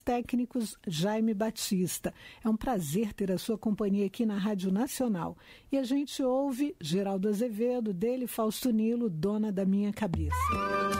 técnicos Jaime Batista. É um prazer ter a sua companhia aqui na Rádio Nacional. E a gente ouve Geraldo Azevedo, dele Fausto Nilo, Dona da Minha Cabeça.